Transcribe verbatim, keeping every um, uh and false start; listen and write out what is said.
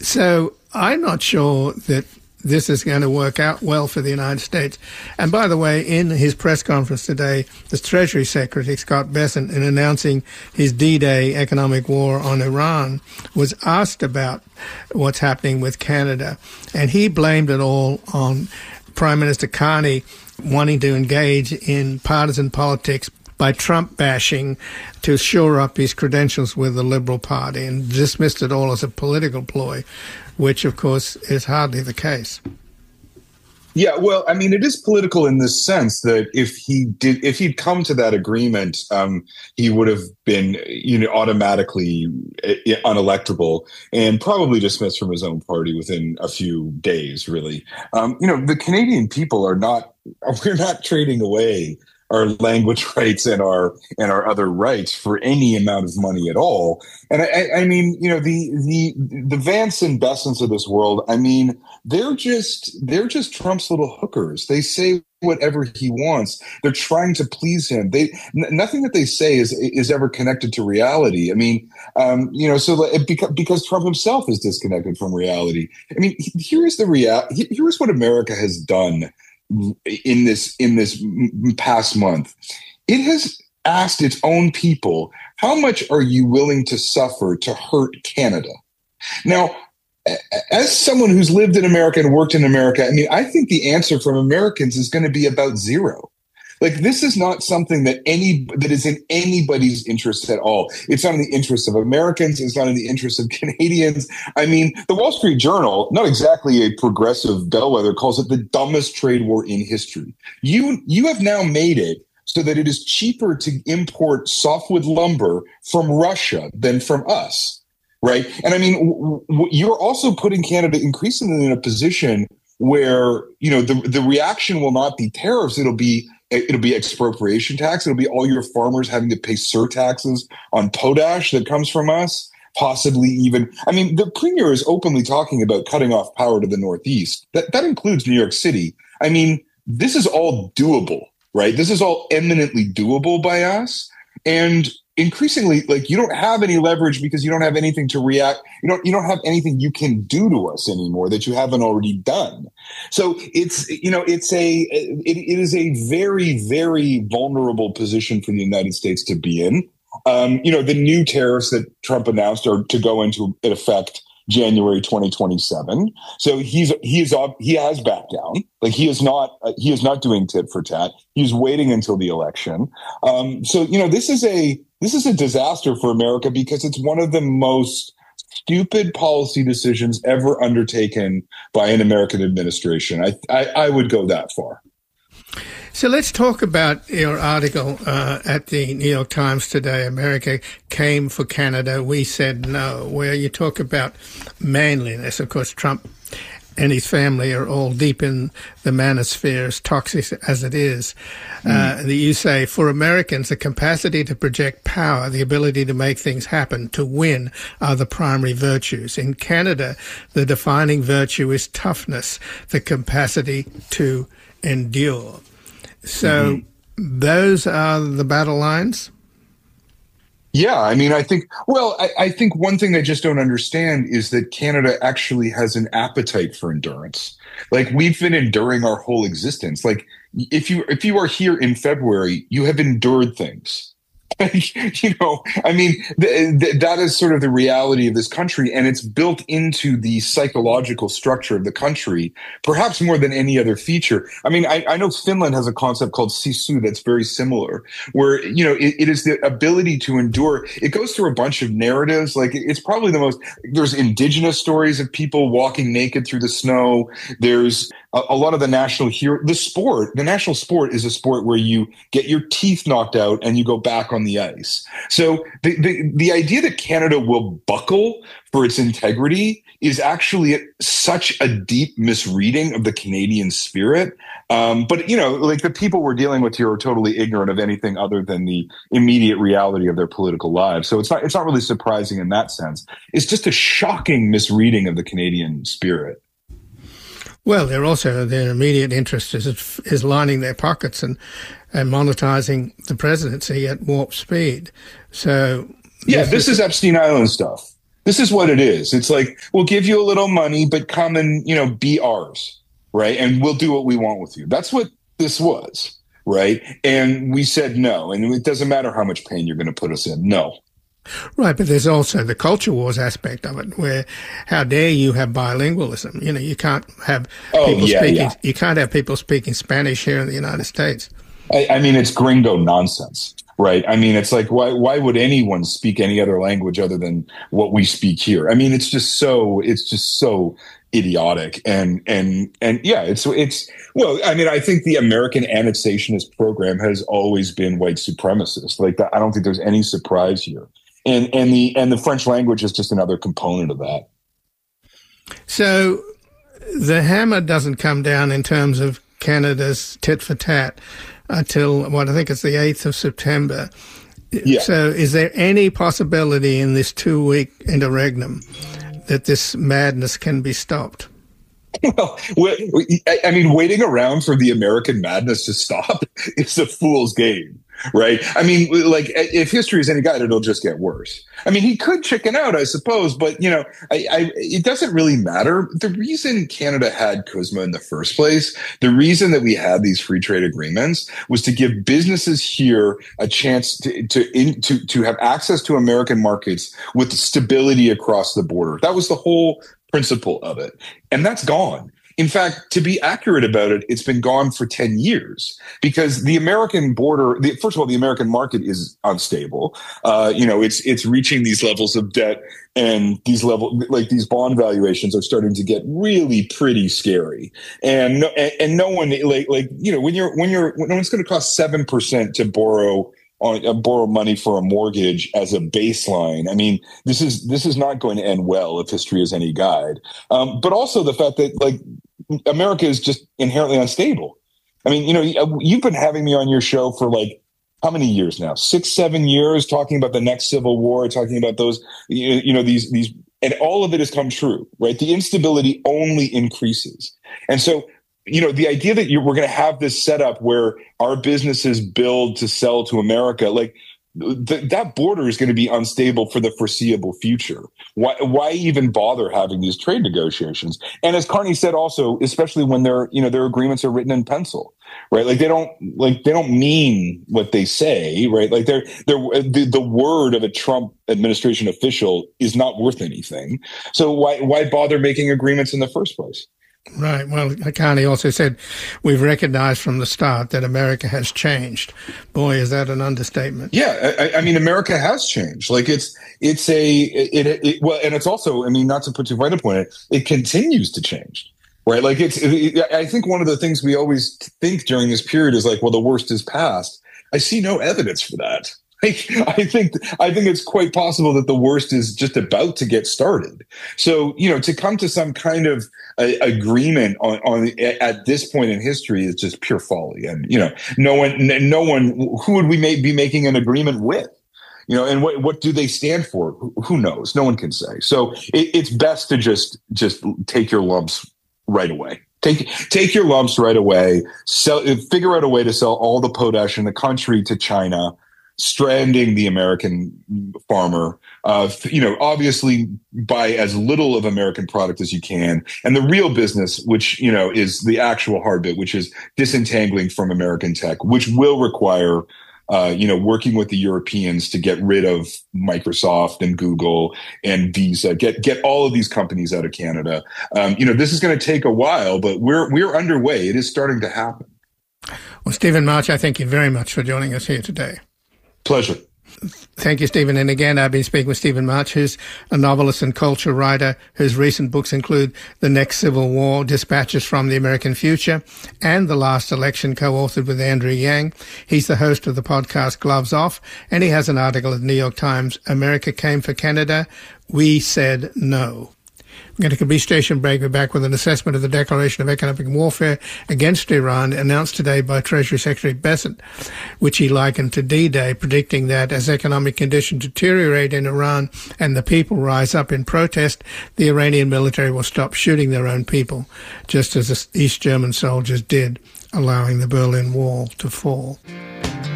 So I'm not sure that this is going to work out well for the United States. And by the way, in his press conference today, the Treasury Secretary, Scott Bessent, in announcing his D-Day economic war on Iran, was asked about what's happening with Canada. And he blamed it all on Prime Minister Carney wanting to engage in partisan politics by Trump bashing to shore up his credentials with the Liberal Party, and dismissed it all as a political ploy, which, of course, is hardly the case. Yeah, well, I mean, it is political in this sense that if he did, if he'd come to that agreement, um, he would have been, you know, automatically unelectable and probably dismissed from his own party within a few days. Really, um, you know, the Canadian people are not. We're not trading away our language rights and our and our other rights for any amount of money at all. And I, I mean, you know, the the the Vance and Bessents of this world, I mean, they're just they're just Trump's little hookers. They say whatever he wants. They're trying to please him. They n- nothing that they say is is ever connected to reality. I mean, um, you know, so it, because because Trump himself is disconnected from reality. I mean, here is the real. Here is what America has done in this in this past month. It has asked its own people, how much are you willing to suffer to hurt Canada? Now, as someone who's lived in America and worked in America, I mean, I think the answer from Americans is going to be about zero. Like, this is not something that any that is in anybody's interest at all. It's not in the interest of Americans. It's not in the interest of Canadians. I mean, the Wall Street Journal, not exactly a progressive bellwether, calls it the dumbest trade war in history. You you have now made it so that it is cheaper to import softwood lumber from Russia than from us, right? And I mean, w- w- you're also putting Canada increasingly in a position where, you know, the the reaction will not be tariffs. It'll be It'll be expropriation tax. It'll be all your farmers having to pay surtaxes on potash that comes from us, possibly even. I mean, the premier is openly talking about cutting off power to the Northeast. That, that includes New York City. I mean, this is all doable, right? This is all eminently doable by us. And increasingly, like, you don't have any leverage because you don't have anything to react. You don't, you don't have anything you can do to us anymore that you haven't already done. So it's, you know, it's a, it, it is a very, very vulnerable position for the United States to be in. Um, you know, the new tariffs that Trump announced are to go into effect January twenty twenty-seven. So he's he is he has backed down. Like, he is not uh, he is not doing tit for tat. He's waiting until the election. Um, so you know, this is a this is a disaster for America because it's one of the most stupid policy decisions ever undertaken by an American administration. I I, I would go that far. So let's talk about your article uh, at the New York Times today, America Came for Canada, We Said No, where you talk about manliness. Of course, Trump and his family are all deep in the manosphere, as toxic as it is. Mm. Uh, you say, for Americans, the capacity to project power, the ability to make things happen, to win, are the primary virtues. In Canada, the defining virtue is toughness, the capacity to endure. So mm-hmm. those are the battle lines? Yeah, I mean, I think, well, I, I think one thing I just don't understand is that Canada actually has an appetite for endurance. Like, we've been enduring our whole existence. Like, if you if you are here in February, you have endured things. You know, I mean, th- th- that is sort of the reality of this country, and it's built into the psychological structure of the country, perhaps more than any other feature. I mean, I, I know Finland has a concept called sisu that's very similar, where, you know, it, it is the ability to endure. It goes through a bunch of narratives. Like, it's probably the most, there's indigenous stories of people walking naked through the snow. There's a, a lot of the national hero, the sport, the national sport is a sport where you get your teeth knocked out and you go back on the ice. So the, the the idea that Canada will buckle for its integrity is actually such a deep misreading of the Canadian spirit. Um, but, you know, like, the people we're dealing with here are totally ignorant of anything other than the immediate reality of their political lives. So it's not it's not really surprising in that sense. It's just a shocking misreading of the Canadian spirit. Well, they're also, their immediate interest is is lining their pockets and, and monetizing the presidency at warp speed. So yeah, this is Epstein Island stuff. This is what it is. It's like, we'll give you a little money, but come and, you know, be ours, right? And we'll do what we want with you. That's what this was, right? And we said no. And it doesn't matter how much pain you're going to put us in. No. Right, but there's also the culture wars aspect of it, where how dare you have bilingualism? You know, you can't have oh, people yeah, speaking. Yeah. You can't have people speaking Spanish here in the United States. I, I mean, it's gringo nonsense. Right. I mean, it's like, why why would anyone speak any other language other than what we speak here? I mean, it's just so it's just so idiotic. And and and yeah, it's it's well, I mean, I think the American annexationist program has always been white supremacist. Like, I don't think there's any surprise here. And and the and the French language is just another component of that. So the hammer doesn't come down in terms of Canada's tit for tat until, what, I think it's the eighth of September. Yeah. So is there any possibility in this two-week interregnum that this madness can be stopped? Well, I mean, waiting around for the American madness to stop is a fool's game, right? I mean, like, if history is any guide, it'll just get worse. I mean, he could chicken out, I suppose, but, you know, I, I, it doesn't really matter. The reason Canada had C U S M A in the first place, the reason that we had these free trade agreements, was to give businesses here a chance to to in, to, to have access to American markets with stability across the border. That was the whole principle of it. And that's gone. In fact, to be accurate about it, it's been gone for ten years because the American border, the, first of all, the American market is unstable. Uh, you know, it's it's reaching these levels of debt, and these level, like these bond valuations are starting to get really pretty scary. And no, and, and no one, like, like, you know, when you're, when you're, when it's going to cost seven percent to borrow on uh, borrow money for a mortgage as a baseline. I mean, this is this is not going to end well if history is any guide. Um, but also the fact that, like, America is just inherently unstable. I mean, you know, you've been having me on your show for like how many years now? Six, seven years, talking about the next civil war, talking about those, you know, these these, and all of it has come true, right? The instability only increases, and so, you know, the idea that you're, we're going to have this setup where our businesses build to sell to America, like th- that border is going to be unstable for the foreseeable future. Why, why even bother having these trade negotiations? And as Carney said, also, especially when their, you know, their agreements are written in pencil, right? Like they don't, like they don't mean what they say, right? Like they're, they're the, the word of a Trump administration official is not worth anything. So why, why bother making agreements in the first place? Right. Well, Carney also said, we've recognized from the start that America has changed. Boy, is that an understatement. Yeah. I, I mean, America has changed. Like it's, it's a, it, it, it, well, and it's also, I mean, not to put too fine a point, it, it continues to change, right? Like it's, it, I think one of the things we always think during this period is like, well, the worst is past. I see no evidence for that. Like, I think I think it's quite possible that the worst is just about to get started. So, you know, to come to some kind of uh, agreement on, on at this point in history is just pure folly. And, you know, no one, no one, who would we may be making an agreement with? You know, and what what do they stand for? Who knows? No one can say. So it, it's best to just just take your lumps right away. Take take your lumps right away. Sell, figure out a way to sell all the potash in the country to China, stranding the American farmer, uh, you know, obviously buy as little of American product as you can. And the real business, which, you know, is the actual hard bit, which is disentangling from American tech, which will require, uh, you know, working with the Europeans to get rid of Microsoft and Google and Visa, get get all of these companies out of Canada. Um, you know, this is going to take a while, but we're we're underway. It is starting to happen. Well, Stephen March, I thank you very much for joining us here today. Pleasure. Thank you, Stephen. And again, I've been speaking with Stephen March, who's a novelist and culture writer whose recent books include The Next Civil War, Dispatches from the American Future, and The Last Election, co-authored with Andrew Yang. He's the host of the podcast Gloves Off, and he has an article at the New York Times, America Came for Canada, We Said No. We're going to take a brief station break. We're back with an assessment of the Declaration of Economic Warfare against Iran announced today by Treasury Secretary Bessent, which he likened to D-Day, predicting that as economic conditions deteriorate in Iran and the people rise up in protest, the Iranian military will stop shooting their own people, just as the East German soldiers did, allowing the Berlin Wall to fall.